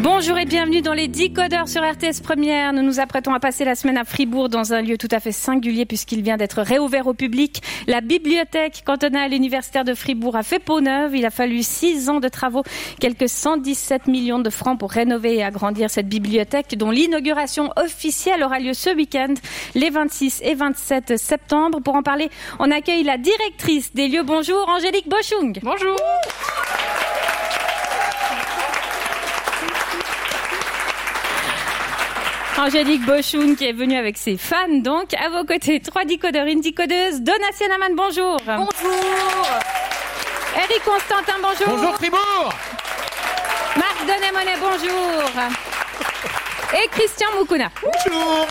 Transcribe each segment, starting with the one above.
Bonjour et bienvenue dans les Décodeurs sur RTS Première. Nous nous apprêtons à passer la semaine à Fribourg dans un lieu tout à fait singulier puisqu'il vient d'être réouvert au public. La bibliothèque cantonale universitaire de Fribourg a fait peau neuve. Il a fallu 6 ans de travaux, quelques 117 millions de francs pour rénover et agrandir cette bibliothèque dont l'inauguration officielle aura lieu ce week-end, les 26 et 27 septembre. Pour en parler, on accueille la directrice des lieux. Bonjour, Angélique Boschung. Bonjour. Angélique Boschung qui est venue avec ses fans, donc à vos côtés, 3 décodeurs, une décodeuse. Donatien Amann, bonjour. Bonjour. Eric Constantin, bonjour. Bonjour Fribourg. Marc Denemonet, bonjour. Et Christian Moukouna. Bonjour.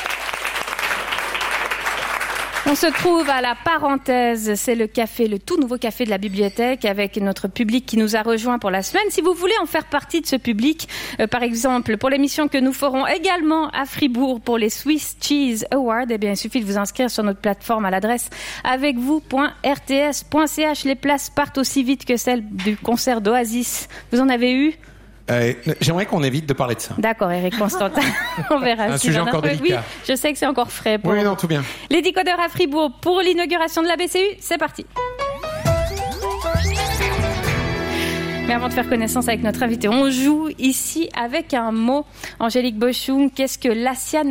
On se trouve à la Parenthèse, c'est le café, le tout nouveau café de la bibliothèque avec notre public qui nous a rejoints pour la semaine. Si vous voulez en faire partie de ce public, par exemple pour l'émission que nous ferons également à Fribourg pour les Swiss Cheese Awards, eh bien il suffit de vous inscrire sur notre plateforme à l'adresse avecvous.rts.ch. Les places partent aussi vite que celles du concert d'Oasis. Vous en avez eu ? J'aimerais qu'on évite de parler de ça. D'accord, Eric Constantin. On verra. Un sujet encore délicat. Oui, je sais que c'est encore frais. Oui, non, tout bien. Les décodeurs à Fribourg pour l'inauguration de la BCU, c'est parti. Mais avant de faire connaissance avec notre invité, on joue ici avec un mot. Angélique Boschung, qu'est-ce que l'asianopsie ?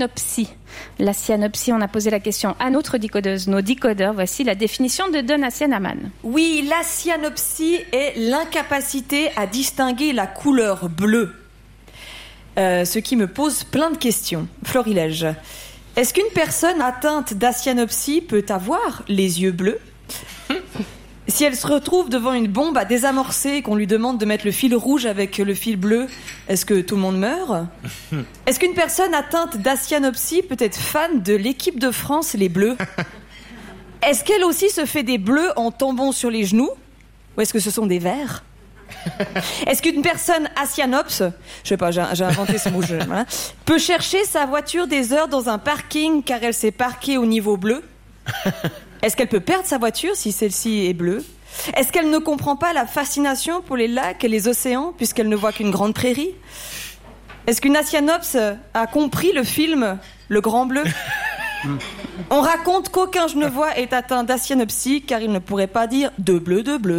L'asianopsie, on a posé la question à notre décodeuse, nos décodeurs. Voici la définition de Donatien Amann. Oui, l'asianopsie est l'incapacité à distinguer la couleur bleue. Ce qui me pose plein de questions. Florilège, est-ce qu'une personne atteinte d'asianopsie peut avoir les yeux bleus ? Si elle se retrouve devant une bombe à désamorcer et qu'on lui demande de mettre le fil rouge avec le fil bleu, est-ce que tout le monde meurt ? Est-ce qu'une personne atteinte d'asianopsie peut être fan de l'équipe de France, les Bleus ? Est-ce qu'elle aussi se fait des bleus en tombant sur les genoux ? Ou est-ce que ce sont des verts ? Est-ce qu'une personne asianopse, je sais pas, j'ai inventé ce mot, voilà, peut chercher sa voiture des heures dans un parking car elle s'est parquée au niveau bleu ? Est-ce qu'elle peut perdre sa voiture si celle-ci est bleue ? Est-ce qu'elle ne comprend pas la fascination pour les lacs et les océans puisqu'elle ne voit qu'une grande prairie ? Est-ce qu'une asianopse a compris le film Le Grand Bleu ? On raconte qu'aucun genevois est atteint d'asianopsie car il ne pourrait pas dire « de bleu, de bleu ».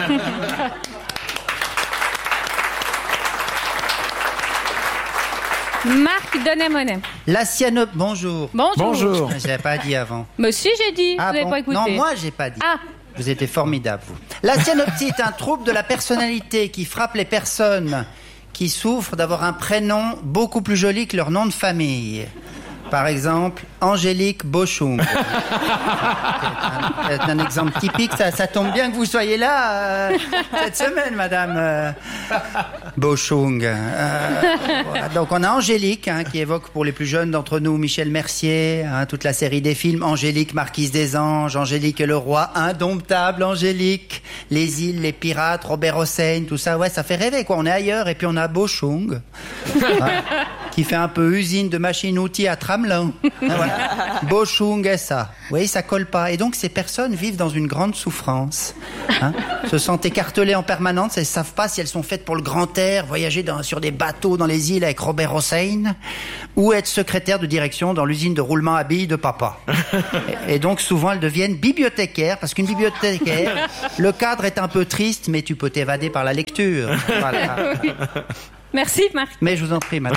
Marc Denemonet. Bonjour. Bonjour. Je l'avais pas dit avant. Mais si, j'ai dit. Ah vous n'avez bon? pas écouté. Non, moi, j'ai pas dit. Ah. Vous étiez formidable, vous. L'asianopsie est un trouble de la personnalité qui frappe les personnes qui souffrent d'avoir un prénom beaucoup plus joli que leur nom de famille. Par exemple, Angélique Boschung. C'est un exemple typique. Ça tombe bien que vous soyez là cette semaine, madame Boschung. Voilà. Donc, on a Angélique, qui évoque pour les plus jeunes d'entre nous Michel Mercier, toute la série des films. Angélique, Marquise des Anges, Angélique et le Roi, Indomptable, Angélique, Les Îles, Les Pirates, Robert Hossein, tout ça. Ouais, ça fait rêver, quoi. On est ailleurs. Et puis, on a Boschung, qui fait un peu usine de machines-outils à Tramelin. Voilà. Boschung et ça. Oui, ça colle pas. Et donc, ces personnes vivent dans une grande souffrance. Se sentent écartelées en permanence. Elles ne savent pas si elles sont faites pour le grand air, voyager sur des bateaux dans les îles avec Robert Hossein, ou être secrétaire de direction dans l'usine de roulement à billes de papa. Et donc, souvent, elles deviennent bibliothécaires, parce qu'une bibliothécaire, le cadre est un peu triste, mais tu peux t'évader par la lecture. Voilà. Merci, Marc. Mais je vous en prie, madame.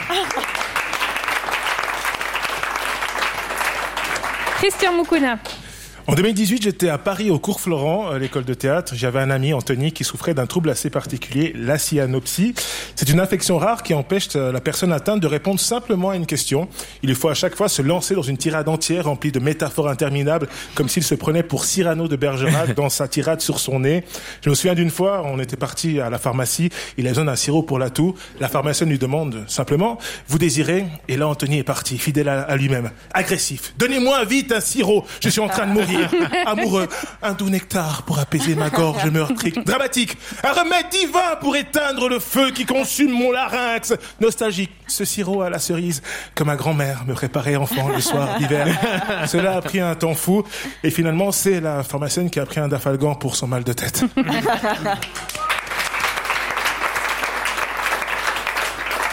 Christian Moukouna. En 2018, j'étais à Paris au cours Florent, l'école de théâtre. J'avais un ami, Anthony, qui souffrait d'un trouble assez particulier, l'asianopsie. C'est une infection rare qui empêche la personne atteinte de répondre simplement à une question. Il lui faut à chaque fois se lancer dans une tirade entière remplie de métaphores interminables, comme s'il se prenait pour Cyrano de Bergerac dans sa tirade sur son nez. Je me souviens d'une fois, on était parti à la pharmacie, il a besoin d'un sirop pour la toux. La pharmacienne lui demande simplement, vous désirez? Et là, Anthony est parti, fidèle à lui-même, agressif. Donnez-moi vite un sirop, je suis en train de mourir. Amoureux, un doux nectar pour apaiser ma gorge meurtrie. Dramatique, un remède divin pour éteindre le feu qui consume mon larynx. Nostalgique, ce sirop à la cerise que ma grand-mère me préparait enfant le soir d'hiver. Cela a pris un temps fou et finalement c'est la pharmacienne qui a pris un Dafalgan pour son mal de tête.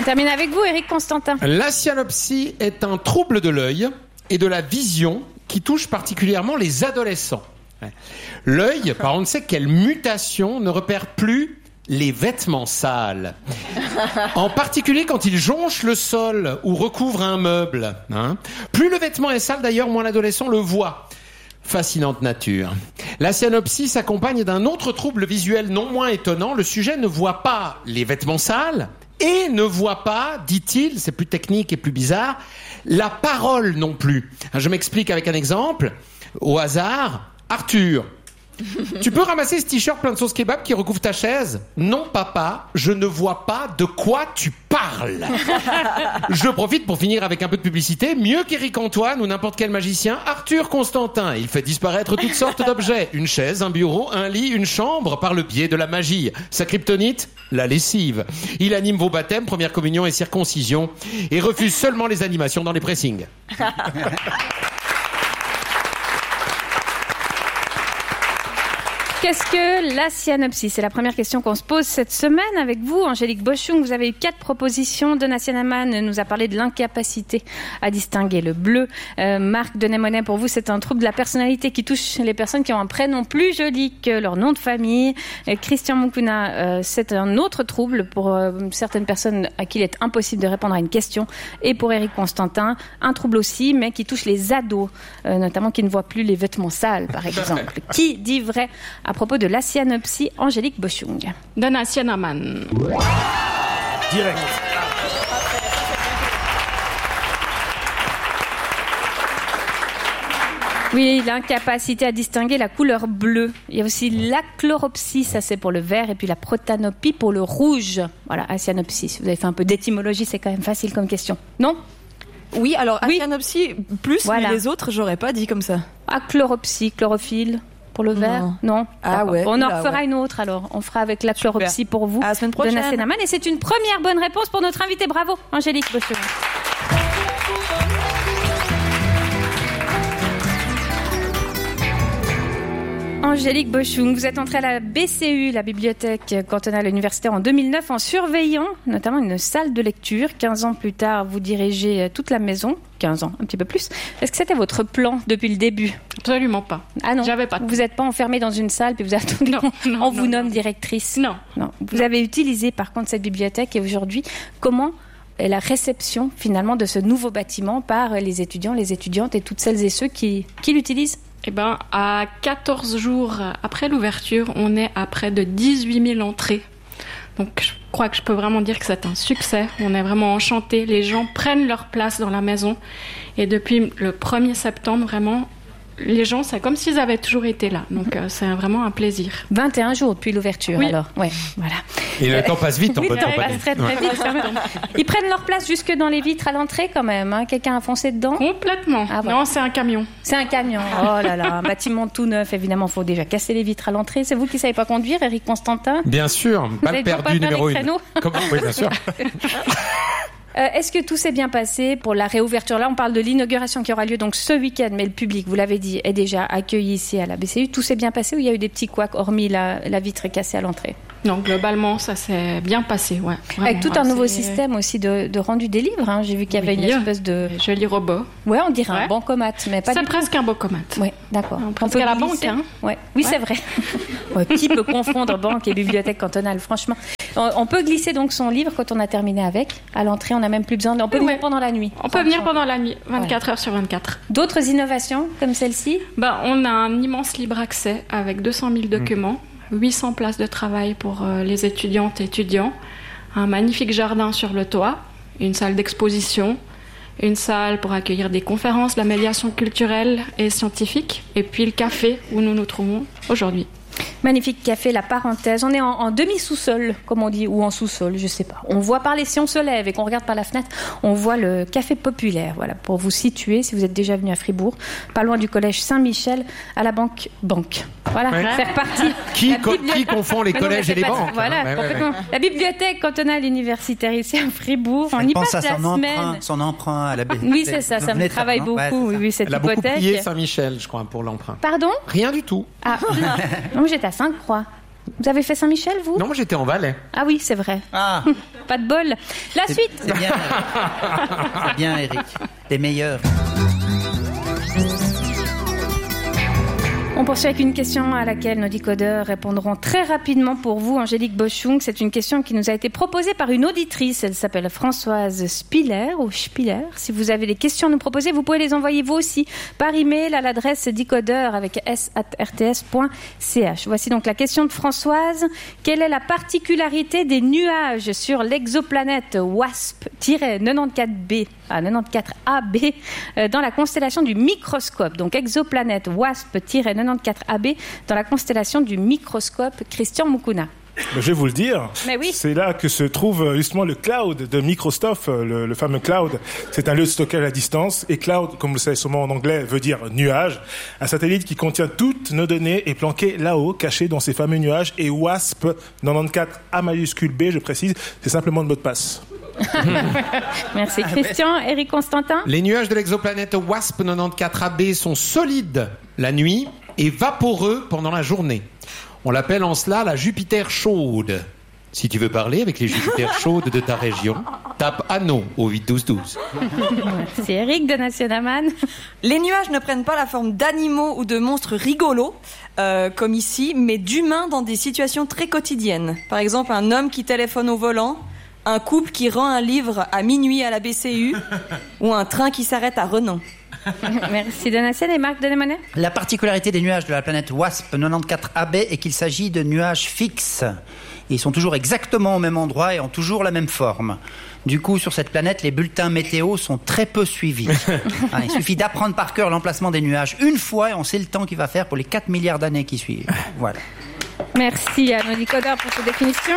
On termine avec vous, Éric Constantin. La cyanopsie est un trouble de l'œil et de la vision qui touche particulièrement les adolescents. L'œil, par on ne sait quelle mutation, ne repère plus les vêtements sales. En particulier quand il jonche le sol ou recouvre un meuble. Plus le vêtement est sale d'ailleurs, moins l'adolescent le voit. Fascinante nature. La cyanopsie s'accompagne d'un autre trouble visuel non moins étonnant. Le sujet ne voit pas les vêtements sales et ne voit pas, dit-il, c'est plus technique et plus bizarre, la parole non plus. Je m'explique avec un exemple. Au hasard, Arthur, tu peux ramasser ce t-shirt plein de sauce kebab qui recouvre ta chaise ? Non, papa, je ne vois pas de quoi tu parles. Je profite pour finir avec un peu de publicité. Mieux qu'Éric Antoine ou n'importe quel magicien, Arthur Constantin. Il fait disparaître toutes sortes d'objets. Une chaise, un bureau, un lit, une chambre, par le biais de la magie. Sa kryptonite ? La lessive. Il anime vos baptêmes, première communion et circoncision. Et refuse seulement les animations dans les pressings. Qu'est-ce que la cyanopsie ? C'est la première question qu'on se pose cette semaine avec vous, Angélique Boschung. Vous avez eu 4 propositions. Donna Sianaman nous a parlé de l'incapacité à distinguer le bleu. Marc Denet-Monet, pour vous, c'est un trouble de la personnalité qui touche les personnes qui ont un prénom plus joli que leur nom de famille. Christian Mukuna, c'est un autre trouble pour certaines personnes à qui il est impossible de répondre à une question. Et pour Éric Constantin, un trouble aussi, mais qui touche les ados, notamment qui ne voient plus les vêtements sales, par exemple. Qui dit vrai à propos de la cyanopsie, Angélique Boschung? Donna Sianaman. Direct. Oui, l'incapacité à distinguer la couleur bleue. Il y a aussi l'achloropsie, ça c'est pour le vert, et puis la protanopie pour le rouge. Voilà, acyanopsie. Si vous avez fait un peu d'étymologie, c'est quand même facile comme question. Non ? Oui, alors Oui. acyanopsie plus, Voilà. mais les autres, j'aurais pas dit comme ça. Achloropsie, chlorophylle pour le vert. Non. Ah D'accord. ouais, On en là, refera ouais. une autre alors. On fera avec l'achloropsie pour vous. À la semaine prochaine. Donna Sianaman. Et c'est une première bonne réponse pour notre invité. Bravo, Angélique Boschung. Angélique Boschung, vous êtes entrée à la BCU, la bibliothèque cantonale universitaire, en 2009 en surveillant notamment une salle de lecture. 15 ans plus tard, vous dirigez toute la maison. 15 ans, un petit peu plus. Est-ce que c'était votre plan depuis le début ? Absolument pas. Ah non, J'avais pas de vous n'êtes pas enfermée dans une salle puis vous attendez Non, non, on vous non, nomme non. directrice. Non. Vous avez utilisé par contre cette bibliothèque, et aujourd'hui, comment est la réception finalement de ce nouveau bâtiment par les étudiants, les étudiantes et toutes celles et ceux qui l'utilisent ? Eh ben, à 14 jours après l'ouverture, on est à près de 18 000 entrées. Donc, je crois que je peux vraiment dire que c'est un succès. On est vraiment enchantés. Les gens prennent leur place dans la maison. Et depuis le 1er septembre, vraiment, les gens, c'est comme s'ils avaient toujours été là. Donc, c'est vraiment un plaisir. 21 jours depuis l'ouverture, Oui. alors. Ouais, voilà. Et le temps passe vite en Oui, bonne le temps compagnie. passe très très vite quand même. Ils prennent leur place jusque dans les vitres à l'entrée quand même. Hein. Quelqu'un a foncé dedans ? Complètement. Ah, voilà. Non, c'est un camion. C'est un camion. Oh là là, un bâtiment tout neuf. Évidemment, il faut déjà casser les vitres à l'entrée. C'est vous qui ne savez pas conduire, Éric Constantin ? Bien sûr, balle avez toujours perdue pas numéro faire les 1. créneaux Oui, bien sûr. Est-ce que tout s'est bien passé pour la réouverture ? Là, on parle de l'inauguration qui aura lieu donc ce week-end, mais le public, vous l'avez dit, est déjà accueilli ici à la BCU. Tout s'est bien passé ou il y a eu des petits couacs, hormis la vitre cassée à l'entrée ? Non, globalement, ça s'est bien passé, ouais. Vraiment, Avec tout un ouais, nouveau c'est- système aussi de rendu des livres. Hein. J'ai vu qu'il y avait Oui. une espèce de... Joli robot. Ouais, on dirait un Ouais. bancomat, mais pas C'est du tout. presque un bancomat. Oui, d'accord. Presque On peut à la glisser. banque, hein. Ouais. Oui, Ouais. c'est vrai. Ouais, qui peut confondre banque et bibliothèque cantonale, franchement. On peut glisser donc son livre quand on a terminé avec. À l'entrée, on n'a même plus besoin. On peut venir Ouais. pendant la nuit. On peut venir pendant la nuit, 24 heures sur 24. D'autres innovations comme celle-ci ? On a un immense libre accès avec 200 000 documents, 800 places de travail pour les étudiantes et étudiants, un magnifique jardin sur le toit, une salle d'exposition, une salle pour accueillir des conférences, la médiation culturelle et scientifique, et puis le café où nous nous trouvons aujourd'hui. Magnifique café, la parenthèse. On est en demi-sous-sol, comme on dit, ou en sous-sol, je sais pas. On voit par les, si on se lève et qu'on regarde par la fenêtre, on voit le café populaire. Voilà, pour vous situer, si vous êtes déjà venu à Fribourg, pas loin du collège Saint-Michel, à la banque. Voilà, Ouais. c'est reparti. Qui La bibliothèque- confond les Mais non, collèges mais et les c'est pas- banques Voilà, Ouais, ouais, complètement. ouais. La bibliothèque cantonale universitaire ici à Fribourg, on Elle y pense passe à la semaine. son emprunt à la BD. Oui, c'est ça, ça me travaille beaucoup, oui, cette Elle a beaucoup hypothèque. plié Saint-Michel, je crois, pour l'emprunt. Pardon ? Rien du tout. Ah, non, j'étais à Sainte-Croix. Vous avez fait Saint-Michel, vous ? Non, moi j'étais en Valais. Ah oui, c'est vrai. Ah, pas de bol. La suite. C'est bien, c'est bien, Eric. Les meilleurs. On poursuit avec une question à laquelle nos décodeurs répondront très rapidement pour vous, Angélique Boschung. C'est une question qui nous a été proposée par une auditrice. Elle s'appelle Françoise Spiller ou Spiller. Si vous avez des questions à nous proposer, vous pouvez les envoyer vous aussi par email à l'adresse décodeur avec s@rts.ch. Voici donc la question de Françoise. Quelle est la particularité des nuages sur l'exoplanète WASP-94b dans la constellation du microscope? Donc exoplanète WASP-94ab dans la constellation du microscope. Christian Mukuna. Je vais vous le dire. Mais oui. C'est là que se trouve justement le cloud de Microsoft, le fameux cloud. C'est un lieu de stockage à distance. Et cloud, comme vous le savez sûrement en anglais, veut dire nuage. Un satellite qui contient toutes nos données est planqué là-haut, caché dans ces fameux nuages. Et WASP 94A majuscule B, je précise, c'est simplement le mot de passe. Merci Christian. Éric Constantin. Les nuages de l'exoplanète WASP 94AB sont solides la nuit et vaporeux pendant la journée. On l'appelle en cela la Jupiter chaude. Si tu veux parler avec les Jupiter chaudes de ta région, tape Anno au 8-12-12. Merci Eric de Nationaman. Les nuages ne prennent pas la forme d'animaux ou de monstres rigolos, comme ici, mais d'humains dans des situations très quotidiennes. Par exemple, un homme qui téléphone au volant, un couple qui rend un livre à minuit à la BCU, ou un train qui s'arrête à Renan. Merci Donatien et Marc Denemonet. La particularité des nuages de la planète WASP 94AB est qu'il s'agit de nuages fixes. Ils sont toujours exactement au même endroit et ont toujours la même forme. Du coup, sur cette planète, les bulletins météo sont très peu suivis. Il suffit d'apprendre par cœur l'emplacement des nuages une fois et on sait le temps qu'il va faire pour les 4 milliards d'années qui suivent. Voilà. Merci à nos décodeurs pour cette définition.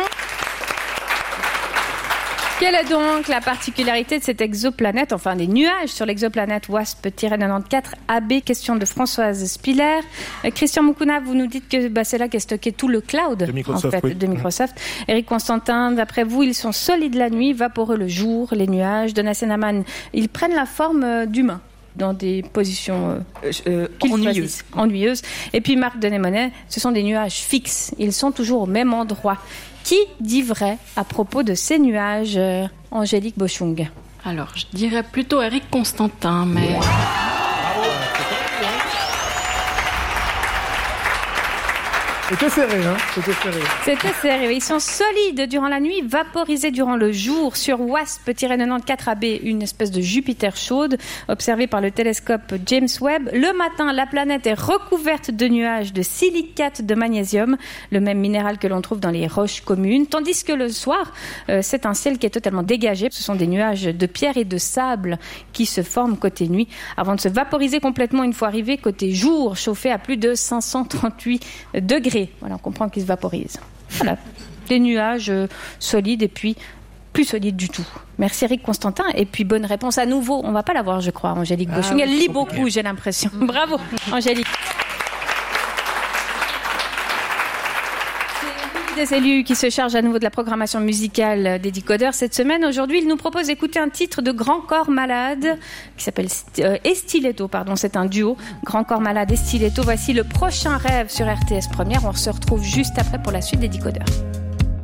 Quelle est donc la particularité de cette exoplanète, enfin des nuages sur l'exoplanète WASP-94AB? Question de Françoise Spiller. Christian Mukuna, vous nous dites que c'est là qu'est stocké tout le cloud de Microsoft. De Microsoft. Éric Constantin, d'après vous, ils sont solides la nuit, vaporeux le jour, les nuages. Donatien Aman, ils prennent la forme d'humains dans des positions ennuyeuses. Et puis Marc Denemonet, ce sont des nuages fixes. Ils sont toujours au même endroit. Qui dit vrai à propos de ces nuages, Angélique Boschung? Alors, je dirais plutôt Éric Constantin, mais... C'était serré, hein? C'était serré. Ils sont solides durant la nuit, vaporisés durant le jour sur WASP-94AB, une espèce de Jupiter chaude, observée par le télescope James Webb. Le matin, la planète est recouverte de nuages de silicate de magnésium, le même minéral que l'on trouve dans les roches communes, tandis que le soir, c'est un ciel qui est totalement dégagé. Ce sont des nuages de pierre et de sable qui se forment côté nuit, avant de se vaporiser complètement une fois arrivés côté jour, chauffé à plus de 538 degrés. Voilà, on comprend qu'ils se vaporisent. Voilà, des nuages solides et puis plus solides du tout. Merci Eric Constantin. Et puis bonne réponse à nouveau. On ne va pas la voir, je crois, Angélique Boschung. Elle lit beaucoup, j'ai l'impression. Bravo, Angélique. Des élus qui se chargent à nouveau de la programmation musicale des décodeurs cette semaine. Aujourd'hui, il nous propose d'écouter un titre de Grand Corps Malade qui s'appelle Estiletto, c'est un duo. Grand Corps Malade, Estiletto. Voici le prochain rêve sur RTS Première. On se retrouve juste après pour la suite des décodeurs.